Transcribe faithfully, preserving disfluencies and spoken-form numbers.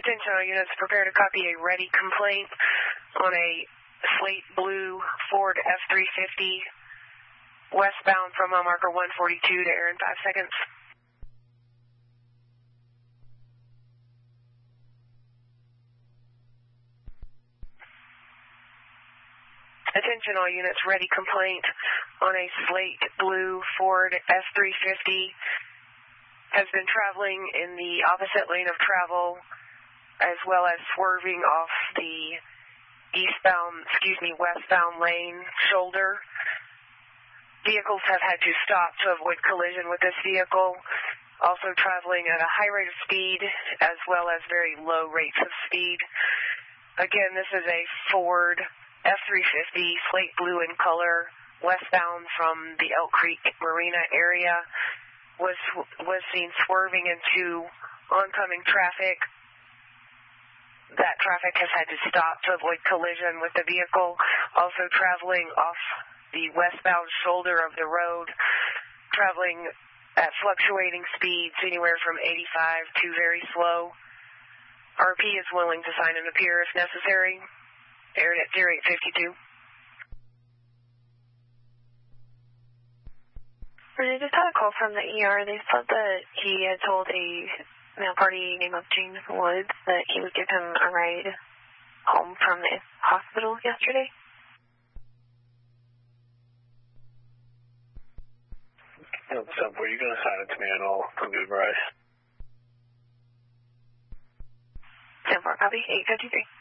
Attention all units, prepare to copy a ready complaint on a slate blue Ford F three fifty westbound from mile marker one forty-two to air in five seconds. Attention all units, ready complaint on a slate blue Ford F three fifty has been traveling in the opposite lane of travel as well as swerving off the eastbound, excuse me, westbound lane shoulder. Vehicles have had to stop to avoid collision with this vehicle, also traveling at a high rate of speed as well as very low rates of speed. Again, this is a Ford F three fifty, slate blue in color, westbound from the Elk Creek Marina area, was was seen swerving into oncoming traffic. That traffic has had to stop to avoid collision with the vehicle, also traveling off the westbound shoulder of the road, traveling at fluctuating speeds anywhere from eighty-five to very slow. R P is willing to sign and appear if necessary. Aired at zero eight fifty-two. I just had a call from the E R. They said that he had told a male party named James Woods that he would give him a ride home from the hospital yesterday. What's up? Were you going to sign it to me and I'll, I'll give it a ride? ten four, copy, eight fifty-three.